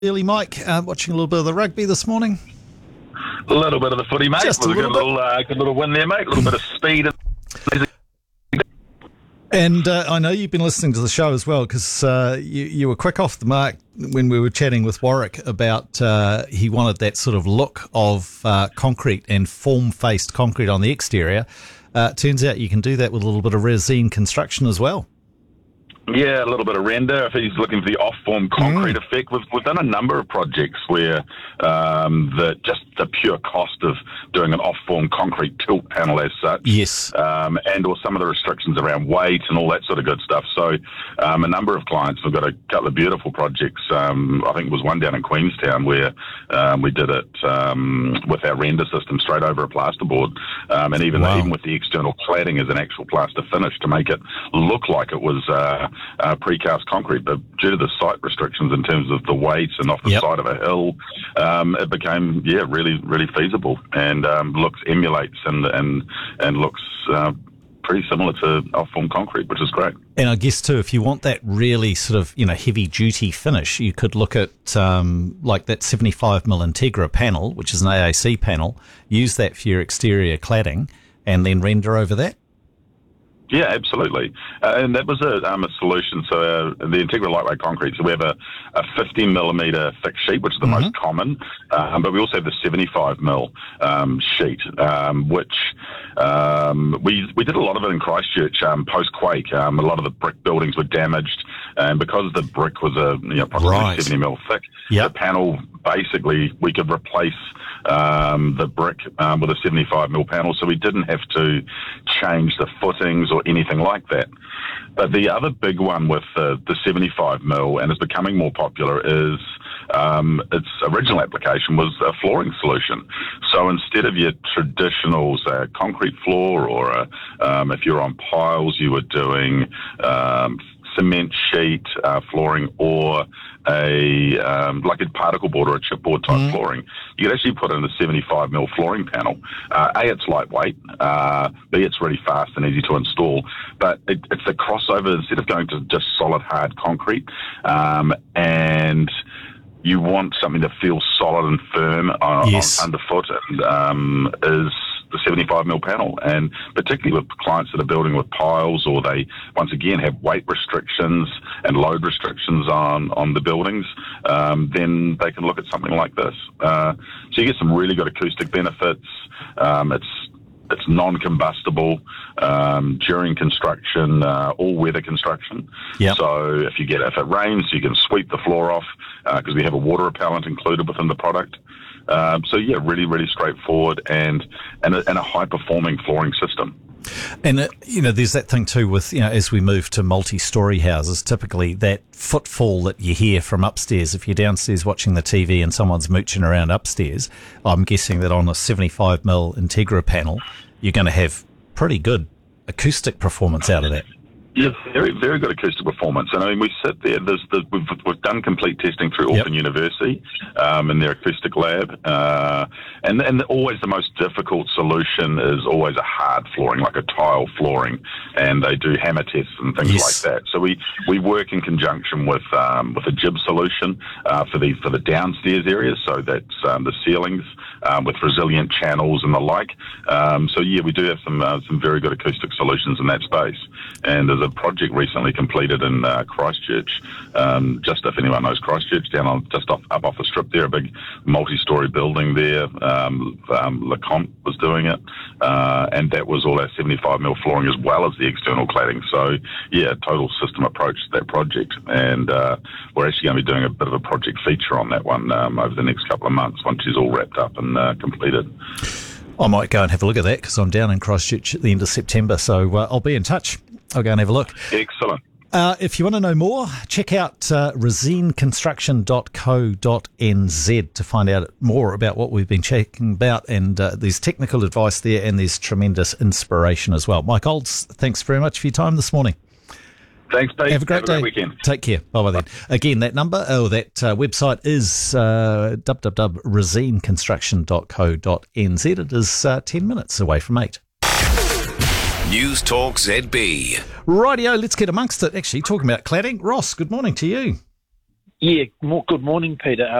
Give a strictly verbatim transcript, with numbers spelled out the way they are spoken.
Early Mike, uh, watching a little bit of the rugby this morning. A little bit of the footy, mate. Just a was little a good little, uh, good little win there, mate. A little bit of speed. And uh, I know you've been listening to the show as well, because uh, you, you were quick off the mark when we were chatting with Warwick about uh, he wanted that sort of look of uh, concrete and form-faced concrete on the exterior. Uh, turns out you can do that with a little bit of Resine construction as well. Yeah, a little bit of render if he's looking for the off-form concrete mm. effect. We've, we've done a number of projects where um, the just the pure cost of doing an off-form concrete tilt panel as such, yes, um, and or some of the restrictions around weight and all that sort of good stuff. So um, a number of clients, we've got a couple of beautiful projects. Um, I think it was one down in Queenstown where um, we did it um, with our render system straight over a plasterboard, um, and even, wow. even with the external cladding as an actual plaster finish to make it look like it was uh, Uh, precast concrete, but due to the site restrictions in terms of the weights and off the yep. side of a hill, um, it became yeah really really feasible and um, looks emulates and and and looks uh, pretty similar to off-form concrete, which is great. And I guess too, if you want that really sort of you know heavy duty finish, you could look at um, like that seventy-five millimeter Integra panel, which is an A A C panel. Use that for your exterior cladding, and then render over that. Yeah, absolutely. Uh, and that was a, um, a solution. So uh, the Integra Lightweight Concrete, so we have a, a fifty millimeter thick sheet, which is the mm-hmm. most common, um, but we also have the seventy-five mil um, sheet, um, which um, we we did a lot of it in Christchurch um, post-quake. Um, a lot of the brick buildings were damaged, and because the brick was a you know, approximately right. seventy mil thick, yep. the panel, basically, we could replace um, the brick um, with a seventy-five mil panel, so we didn't have to change the footings or anything like that. But the other big one with the, the seventy-five mil, and is becoming more popular, is um, its original application was a flooring solution. So instead of your traditional, say, a concrete floor, or a, um, if you're on piles, you were doing um, cement sheet uh, flooring, or a um, like a particle board or a chipboard type mm. flooring. You could actually put in a seventy-five mil flooring panel. Uh, a, it's lightweight. Uh, B, it's really fast and easy to install. But it, it's a crossover instead of going to just solid hard concrete. Um, and you want something that feels solid and firm uh, yes. on, underfoot, and um, is the seventy-five mil panel. And particularly with clients that are building with piles, or they once again have weight restrictions and load restrictions on on the buildings, um, then they can look at something like this. Uh, so you get some really good acoustic benefits. Um, it's It's non-combustible um, during construction, uh, all-weather construction. Yep. So if you get if it rains, you can sweep the floor off because uh, we have a water repellent included within the product. Um, so yeah, really, really straightforward, and and a, and a high-performing flooring system. And, uh, you know, there's that thing too with, you know, as we move to multi-storey houses, typically that footfall that you hear from upstairs, if you're downstairs watching the T V and someone's mooching around upstairs, I'm guessing that on a seventy-five mil Integra panel, you're going to have pretty good acoustic performance out of that. Yeah, very, very good acoustic performance. And I mean, we sit there, there's the, we've, we've done complete testing through yep. Auckland University um, in their acoustic lab. Uh, and, and always the most difficult solution is always a hard flooring, like a tile flooring. And they do hammer tests and things yes. like that. So we, we work in conjunction with um, with a jib solution uh, for the for the downstairs areas. So that's um, the ceilings um, with resilient channels and the like. Um, so yeah, we do have some uh, some very good acoustic solutions in that space. And there's a project recently completed in uh, Christchurch, um, just if anyone knows Christchurch, down on just off, up off the strip there, a big multi-storey building there. Um, um, LeCompte was doing it, uh, and that was all our seventy-five mil flooring as well as the external cladding. So yeah, total system approach to that project, and uh, we're actually going to be doing a bit of a project feature on that one um, over the next couple of months once she's all wrapped up and uh, completed. I might go and have a look at that because I'm down in Christchurch at the end of September, so uh, I'll be in touch. I'll go and have a look. Excellent. Uh, if you want to know more, check out uh, resine construction dot co dot n z to find out more about what we've been checking about. And uh, there's technical advice there, and there's tremendous inspiration as well. Mike Olds, thanks very much for your time this morning. Thanks, Pete. Have a great Have a day. great weekend. Take care. Bye-bye then. Again, that number, oh, that uh, website is uh, w w w dot resine construction dot co dot n z. It is uh, ten minutes away from eight. News Talk Z B. Rightio, let's get amongst it. Actually, talking about cladding. Ross, good morning to you. Yeah, more, good morning, Peter.